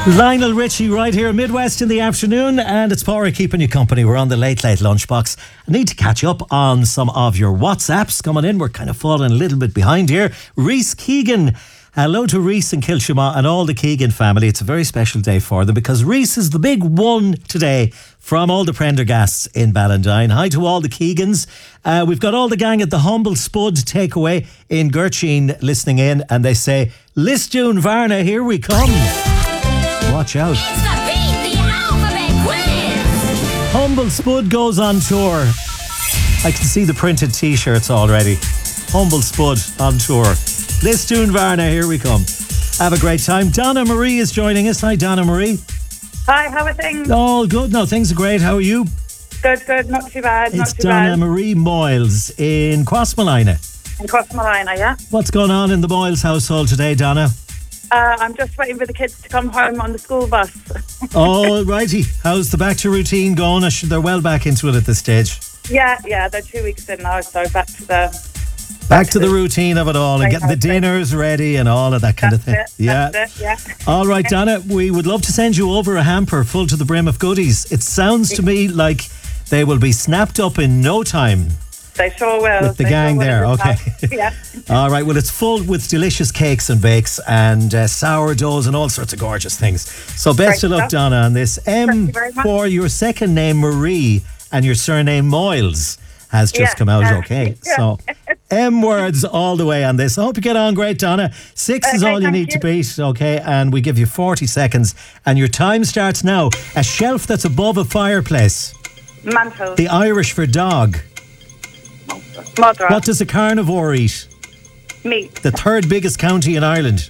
Lionel Richie right here, Midwest in the afternoon, and it's Paura keeping you company. We're on the Late Lunchbox. I need to catch up on some of your WhatsApps coming in. We're kind of falling a little bit behind here. Reese Keegan. Hello to Reese and Kilshima and all the Keegan family. It's a very special day for them because Reese is the big one today from all the Prendergasts in Ballantyne. Hi to all the Keegans. We've got all the gang at the Humble Spud takeaway in Gertrude listening in, and they say, Listune Varna, here we come. Watch out. It's the Beat the Alphabet Quiz. Humble Spud goes on tour. I can see the printed t-shirts already. Humble Spud on tour. Listune Varna, here we come. Have a great time. Donna Marie is joining us. Hi, Donna Marie. Hi, how are things? All good. No, things are great. How are you? Good, not too bad. It's Donna Marie Moyles in Crossmolina. In Crossmolina, yeah. What's going on in the Moyles household today, Donna? I'm just waiting for the kids to come home on the school bus. All righty. How's the back to routine going? They're well back into it at this stage. Yeah, they're 2 weeks in now, so back to the routine of it all and getting the dinners ready and all of that kind of thing. That's it, yeah. All right, Donna, we would love to send you over a hamper full to the brim of goodies. It sounds to me like they will be snapped up in no time. They sure will. With the gang there, okay. Yeah. All right, well, it's full with delicious cakes and bakes and sourdoughs and all sorts of gorgeous things. So best of luck, Donna, on this. Thank you very much. For your second name, Marie, and your surname, Moyles, has just come out okay. Yeah. So M words all the way on this. I hope you get on great, Donna. 6 is all you need to beat, okay? And we give you 40 seconds. And your time starts now. A shelf that's above a fireplace. Mantle. The Irish for dog. Mother. What does a carnivore eat? Meat. The third biggest county in Ireland.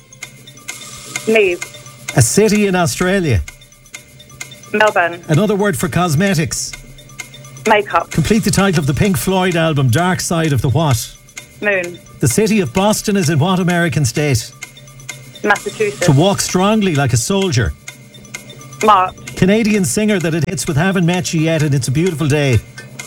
Mead. A city in Australia. Melbourne. Another word for cosmetics. Makeup. Complete the title of the Pink Floyd album, Dark Side of the What? Moon. The city of Boston is in what American state? Massachusetts. To walk strongly like a soldier. March. Canadian singer that it hits with Haven't Met You Yet and It's a Beautiful Day.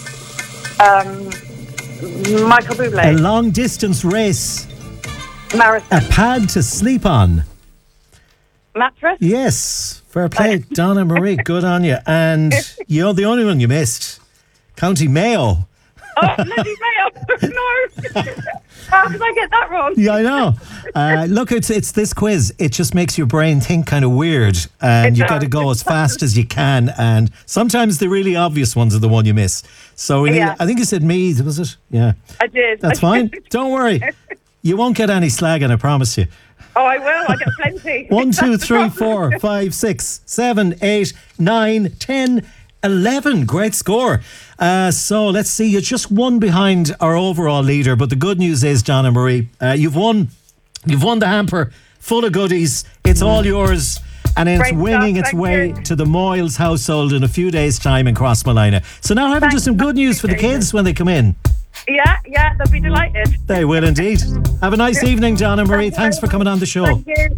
Michael A Bublé. long distance race. Marathon. A pad to sleep on. Mattress. Yes, fair play, Donna Marie, good on you. And you're the only one you missed. County Mayo. Oh, bloody Mayo. No. How did I get that wrong? Yeah, I know. Look, it's this quiz. It just makes your brain think kind of weird, and you got to go as fast as you can. And sometimes the really obvious ones are the one you miss. So we need, I think you said Meath, was it? Yeah, I did. that's fine. Don't worry, you won't get any slagging. I promise you. Oh, I will. I get plenty. 1, 2, That's the 3, problem. 4, 5, 6, 7, 8, 9, 10, 11. Great score. So let's see. You're just one behind our overall leader. But the good news is, Donna Marie, you've won. You've won the hamper full of goodies. It's all yours. And it's Great winging stuff, its thank way you. to the Moyles household in a few days' time in Crossmolina. So now having just some good news for the kids when they come in. Yeah, they'll be delighted. They will indeed. Have a nice evening, Donna Marie. Thanks for coming on the show. Thank you.